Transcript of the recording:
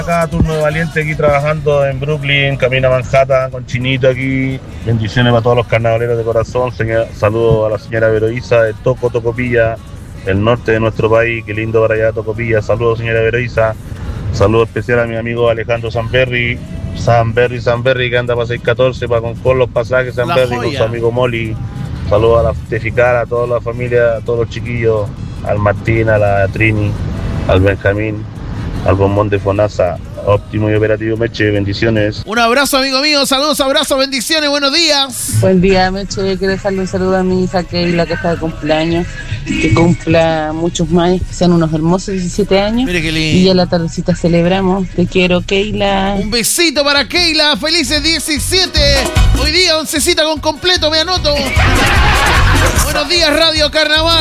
Acá turno de valiente aquí trabajando en Brooklyn, camino a Manhattan con Chinito aquí. Bendiciones para todos los carnavaleros de corazón. Saludos a la señora Veroiza de Tocopilla, el norte de nuestro país. Qué lindo para allá Tocopilla. Saludos señora Veroiza. Saludo especial a mi amigo Alejandro Sanberry, que anda para 614 para con los pasajes Sanberry con su amigo Molly. Saludos a la Teficar, a toda la familia, a todos los chiquillos, al Martín, a la Trini, al Benjamín, al Bombón de Fonasa. Óptimo y operativo Meche, bendiciones. Un abrazo, amigo mío, saludos, abrazos, bendiciones, buenos días. Buen día, Meche, quiero dejarle un saludo a mi hija Keila, que está de cumpleaños, que cumpla muchos más, que sean unos hermosos 17 años. Mire qué lindo. Y ya la tardecita celebramos, te quiero, Keila. Un besito para Keila, felices 17. Hoy día oncecita con completo, me anoto. Buenos días, Radio Carnaval.